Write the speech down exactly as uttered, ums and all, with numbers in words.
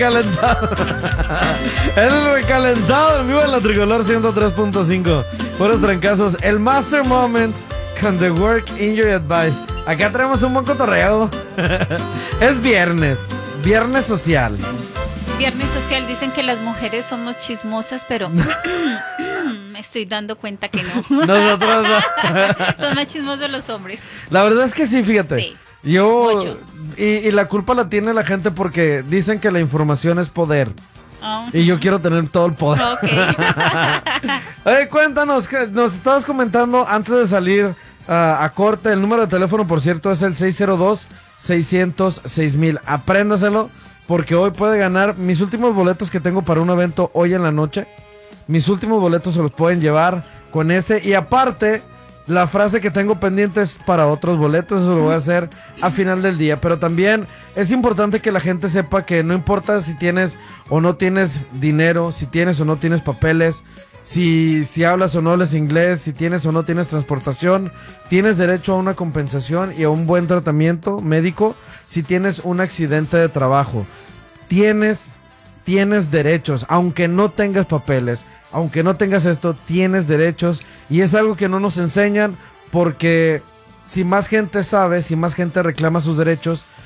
Recalentado. El recalentado en vivo en la Tricolor ciento tres punto cinco. Puros trancazos. El Master Moment con The Work Injury Advice. Acá tenemos un buen cotorreo. Es viernes. Viernes social. Viernes social. Dicen que las mujeres somos chismosas, pero me estoy dando cuenta que no. Nosotros no. Son más chismosos los hombres. La verdad es que sí, fíjate. Sí. Yo. Mucho. Y, y la culpa la tiene la gente porque dicen que la información es poder. Oh. Y yo quiero tener todo el poder. Ok. Oye, cuéntanos, que nos estabas comentando antes de salir uh, a corte. El número de teléfono, por cierto, es el seis cero dos, seis cero seis mil. Apréndaselo porque hoy puede ganar mis últimos boletos que tengo para un evento hoy en la noche. Mis últimos boletos se los pueden llevar con ese. Y aparte, la frase que tengo pendiente es para otros boletos. Eso lo voy a hacer a final del día. Pero también es importante que la gente sepa que no importa si tienes o no tienes dinero, si tienes o no tienes papeles, si, si hablas o no hablas inglés, si tienes o no tienes transportación, tienes derecho a una compensación y a un buen tratamiento médico si tienes un accidente de trabajo. Tienes, tienes derechos, aunque no tengas papeles, aunque no tengas esto, tienes derechos. Y es algo que no nos enseñan porque si más gente sabe, si más gente reclama sus derechos,